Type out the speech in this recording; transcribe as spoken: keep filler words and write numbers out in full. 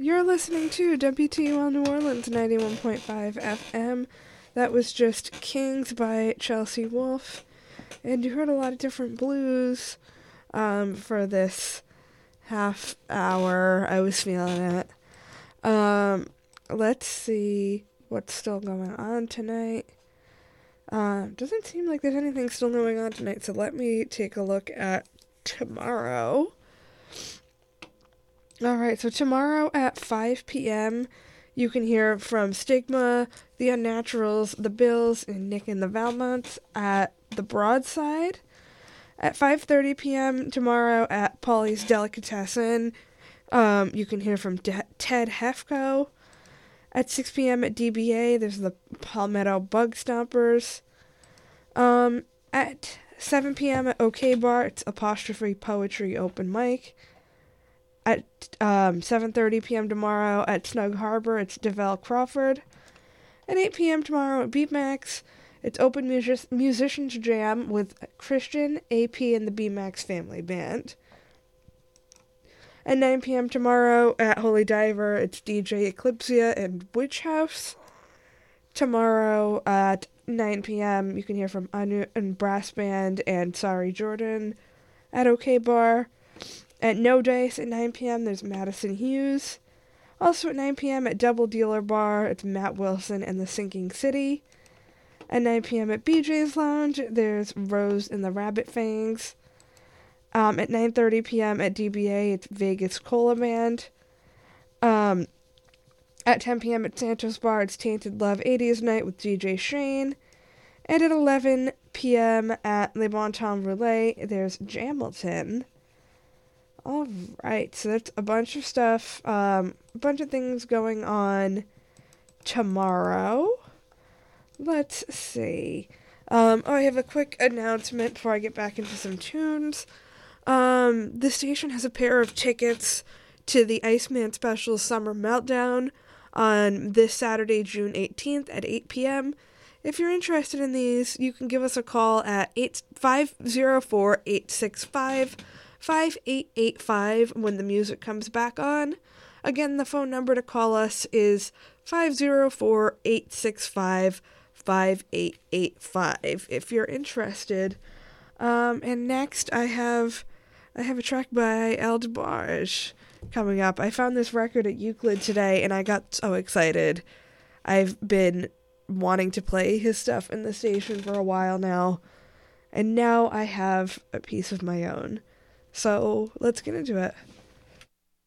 You're listening to W T U L New Orleans ninety-one point five F M. That was just Kings by Chelsea Wolfe. And you heard a lot of different blues um, for this half hour. I was feeling it. Um, let's see what's still going on tonight. Uh, doesn't seem like there's anything still going on tonight, so let me take a look at tomorrow. Alright, so tomorrow at five p.m., you can hear from Stigma, The Unnaturals, The Bills, and Nick and the Valmonts at the Broadside. At five thirty p.m. tomorrow at Polly's Delicatessen, um, you can hear from De- Ted Hefko. At six p.m. at D B A, there's the Palmetto Bug Stompers. Um, at seven p.m. at OK Bar, it's Apostrophe Poetry Open Mic. At um, seven thirty p.m. tomorrow at Snug Harbor, it's DeVell Crawford. At eight p.m. tomorrow at Beatmax, it's Open Music- Musicians Jam with Christian, A P, and the Beatmax Family Band. At nine p.m. tomorrow at Holy Diver, it's D J Eclipsia and Witch House. Tomorrow at nine p.m. you can hear from Anu and Brass Band and Sorry Jordan at OK Bar. At No Dice at nine p.m. there's Madison Hughes. Also at nine p.m. at Double Dealer Bar, it's Matt Wilson and the Sinking City. At nine p.m. at B J's Lounge, there's Rose and the Rabbit Fangs. Um, at nine thirty p.m. at D B A, it's Vegas Cola Band. Um, at ten p.m. at Santos Bar, it's Tainted Love eighties Night with D J Shane. And at eleven p.m. at Le Bon Temps Relay, there's Jamilton. Alright, so that's a bunch of stuff, um, a bunch of things going on tomorrow. Let's see. Um, oh, I have a quick announcement before I get back into some tunes. Um, the station has a pair of tickets to the Iceman Special Summer Meltdown on this Saturday, June eighteenth at eight p.m. If you're interested in these, you can give us a call at five oh four, eight six five, five eight eight five when the music comes back on. Again, the phone number to call us is five oh four, eight six five, five eight eight five if you're interested. Um, and next I have I have a track by El DeBarge coming up. I found this record at Euclid today and I got so excited. I've been wanting to play his stuff in the station for a while now, and now I have a piece of my own. So let's get into it.